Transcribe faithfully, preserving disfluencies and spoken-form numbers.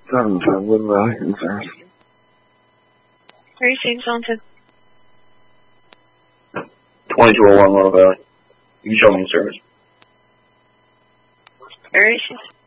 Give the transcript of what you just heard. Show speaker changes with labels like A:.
A: seven ten, what about concerns?
B: Where are you seeing something?
C: twenty-two oh one Royal Valley. You can show me the service.
B: Where is she?